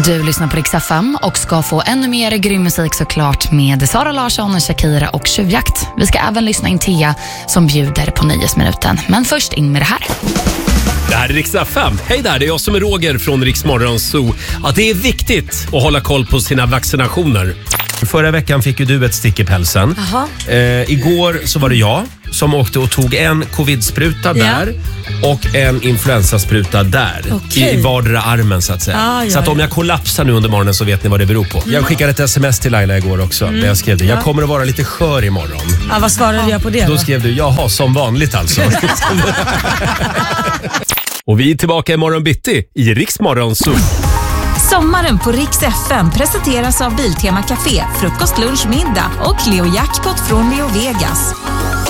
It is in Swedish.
Du lyssnar på Rix FM och ska få ännu mer grym musik såklart med Sara Larsson, Shakira och Tjuvjakt. Vi ska även lyssna in Tia som bjuder på Nyhetsminuten. Men först in med det här. Det här är Rix FM. Hej där, det är jag som är Roger från Rix Morgon Zoo. Ja, det är viktigt att hålla koll på sina vaccinationer. Förra veckan fick ju du ett stick i pälsen. Igår så var det jag som åkte och tog en covid-spruta där och en influensaspruta där. I vardera armen så att säga. Så att om jag kollapsar nu under morgonen så vet ni vad det beror på. Jag skickade ett sms till Laila igår också där jag skrev det. Jag kommer att vara lite skör imorgon. Ja, vad svarade jag på det då? Då skrev du, jaha, som vanligt alltså. Och vi är tillbaka imorgon bitti i Rix Morgon Zoo. Sommaren på Rix FM presenteras av Biltema Café, frukost, lunch, middag och Leo Jackpot från Leo Vegas.